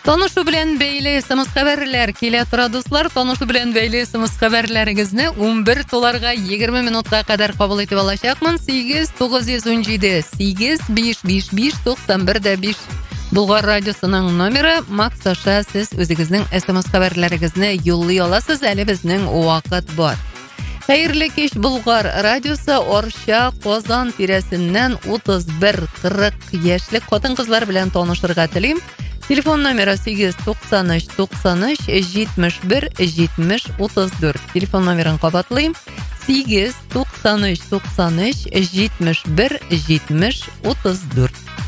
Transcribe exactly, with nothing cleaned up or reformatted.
Танышу белән бәйле смс хәбәрләр килә тора дуслар. Танышу белән бәйле смс хәбәрләрегезне ун бер туларга егерме минутка кадәр кабул итеп алачакмын. сигез тугыз йөз ун җиде сигез биш биш биш туксан бер биш Булгар радиосының номеры. Максаша, сез үзегезнең смс хәбәрләрегезне юллый аласыз, әле безнең вакыт бар. Хәерле кич, Булгар радиосы. Орча, Казан тирәсеннән утыз бер кырык яшьлек хатын-кызлар белән танышырга телим. Телефон номеры сигез туксан өч туксан өч җитмеш бер җитмеш утыз дүрт. Телефон номерын кабатлыйм. сигез туксан өч туксан өч җитмеш бер җитмеш утыз дүрт.